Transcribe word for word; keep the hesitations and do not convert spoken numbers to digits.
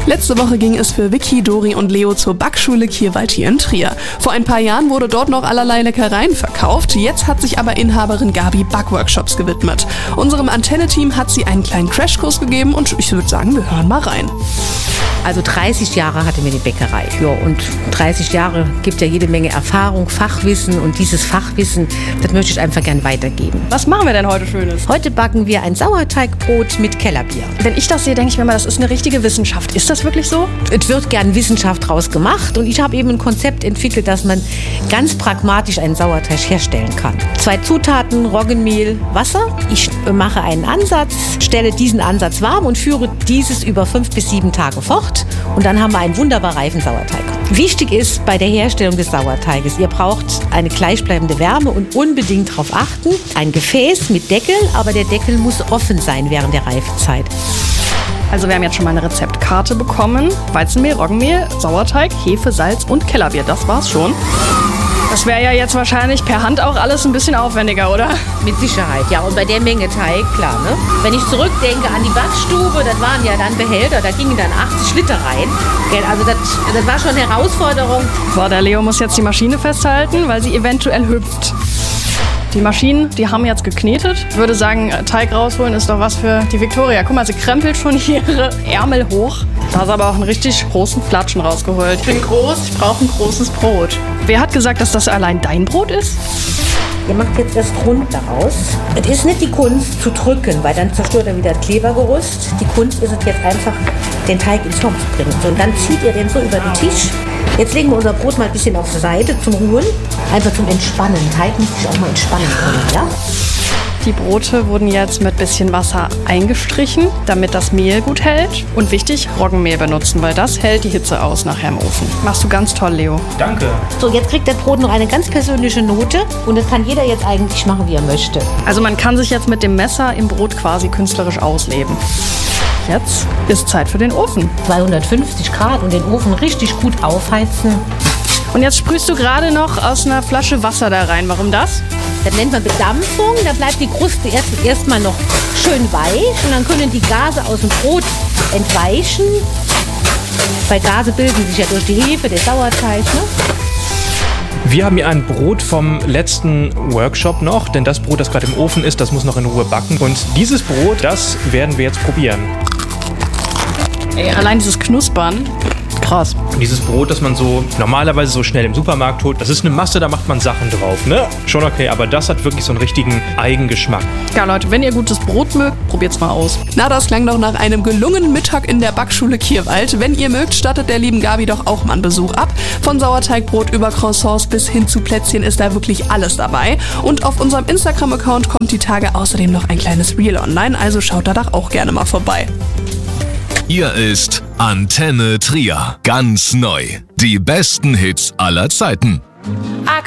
Letzte Woche ging es für Vicky, Dori und Leo zur Backschule Kirwald hier in Trier. Vor ein paar Jahren wurde dort noch allerlei Leckereien verkauft. Jetzt hat sich aber Inhaberin Gabi Backworkshops gewidmet. Unserem Antenne-Team hat sie einen kleinen Crashkurs gegeben und ich würde sagen, wir hören mal rein. Also dreißig Jahre hatte mir die Bäckerei. Ja, und dreißig Jahre gibt ja jede Menge Erfahrung, Fachwissen, und dieses Fachwissen, das möchte ich einfach gern weitergeben. Was machen wir denn heute Schönes? Heute backen wir ein Sauerteigbrot mit Kellerbier. Wenn ich das sehe, denke ich mir mal, das ist eine richtige Wissenschaft. Ist das wirklich so? Es wird gern Wissenschaft draus gemacht, und ich habe eben ein Konzept entwickelt, dass man ganz pragmatisch einen Sauerteig herstellen kann. Zwei Zutaten, Roggenmehl, Wasser. Ich mache einen Ansatz, stelle diesen Ansatz warm und führe dieses über fünf bis sieben Tage fort. Und dann haben wir einen wunderbar reifen Sauerteig. Wichtig ist bei der Herstellung des Sauerteiges, ihr braucht eine gleichbleibende Wärme und unbedingt darauf achten, ein Gefäß mit Deckel, aber der Deckel muss offen sein während der Reifezeit. Also wir haben jetzt schon mal eine Rezeptkarte bekommen. Weizenmehl, Roggenmehl, Sauerteig, Hefe, Salz und Kellerbier. Das war's schon. Das wäre ja jetzt wahrscheinlich per Hand auch alles ein bisschen aufwendiger, oder? Mit Sicherheit, ja. Und bei der Menge Teig, klar, ne? Wenn ich zurückdenke an die Backstube, das waren ja dann Behälter, da gingen dann achtzig Liter rein. Also das, das war schon eine Herausforderung. So, der Leo muss jetzt die Maschine festhalten, weil sie eventuell hüpft. Die Maschinen, die haben jetzt geknetet. Ich würde sagen, Teig rausholen ist doch was für die Viktoria. Guck mal, sie krempelt schon ihre Ärmel hoch. Da ist aber auch einen richtig großen Flatschen rausgeholt. Ich bin groß, ich brauche ein großes Brot. Wer hat gesagt, dass das allein dein Brot ist? Ihr macht jetzt erst rund daraus. Es ist nicht die Kunst zu drücken, weil dann zerstört er wieder das Klebergerüst. Die Kunst ist es jetzt einfach, den Teig ins Form zu bringen. So, und dann zieht ihr den so über den Tisch. Jetzt legen wir unser Brot mal ein bisschen auf die Seite zum Ruhen. Einfach zum Entspannen. Teig muss sich auch mal entspannen können, ja? Die Brote wurden jetzt mit bisschen Wasser eingestrichen, damit das Mehl gut hält. Und wichtig, Roggenmehl benutzen, weil das hält die Hitze aus nachher im Ofen. Machst du ganz toll, Leo. Danke. So, jetzt kriegt das Brot noch eine ganz persönliche Note, und das kann jeder jetzt eigentlich machen, wie er möchte. Also man kann sich jetzt mit dem Messer im Brot quasi künstlerisch ausleben. Jetzt ist Zeit für den Ofen. zweihundertfünfzig Grad und den Ofen richtig gut aufheizen. Und jetzt sprühst du gerade noch aus einer Flasche Wasser da rein. Warum das? Das nennt man Bedampfung. Da bleibt die Kruste erst erstmal noch schön weich, und dann können die Gase aus dem Brot entweichen. Weil Gase bilden sich ja durch die Hefe, der Sauerteig, ne? Wir haben hier ein Brot vom letzten Workshop noch, denn das Brot, das gerade im Ofen ist, das muss noch in Ruhe backen. Und dieses Brot, das werden wir jetzt probieren. Ey, allein dieses Knuspern. Krass. Dieses Brot, das man so normalerweise so schnell im Supermarkt holt, das ist eine Masse, da macht man Sachen drauf, ne? Schon okay, aber das hat wirklich so einen richtigen Eigengeschmack. Ja, Leute, wenn ihr gutes Brot mögt, probiert's mal aus. Na, das klang doch nach einem gelungenen Mittag in der Backschule Kirwald. Wenn ihr mögt, stattet der lieben Gabi doch auch mal einen Besuch ab. Von Sauerteigbrot über Croissants bis hin zu Plätzchen ist da wirklich alles dabei. Und auf unserem Instagram-Account kommt die Tage außerdem noch ein kleines Reel online, also schaut da doch auch gerne mal vorbei. Hier ist Antenne Trier. Ganz neu. Die besten Hits aller Zeiten.